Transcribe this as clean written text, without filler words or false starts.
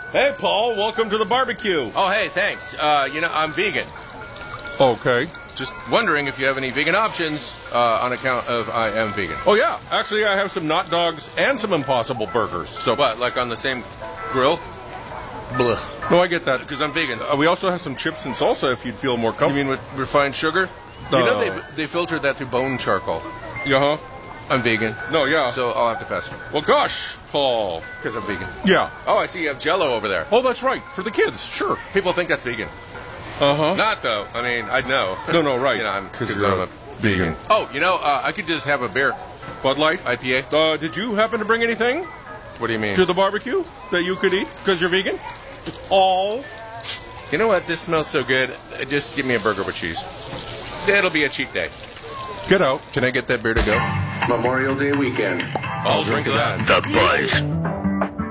Hey, Paul, welcome to the barbecue. Oh, hey, thanks. I'm vegan. Okay. Just wondering if you have any vegan options on account of I am vegan. Oh, yeah. Actually, I have some Not Dogs and some Impossible Burgers. So what, like on the same grill? Blah. No, I get that. Because I'm vegan. We also have some chips and salsa if you'd feel more You comfortable. mean with refined sugar? You know they filtered that through bone charcoal. Yeah, huh? I'm vegan. No, yeah. So I'll have to pass. Well, gosh, Paul. Because I'm vegan. Yeah. Oh, I see you have Jell-O over there. Oh, that's right. For the kids, sure. People think that's vegan. Uh-huh. Not, though. I mean, I'd know. No, right. Because I'm a vegan. Oh, I could just have a beer. Bud Light? IPA. Did you happen to bring anything What do you mean? to the barbecue that you could eat because you're vegan? Oh. You know what? This smells so good. Just give me a burger with cheese. It'll be a cheat day. Get out. Can I get that beer to go? Memorial Day weekend. I'll drink that. The Buzz.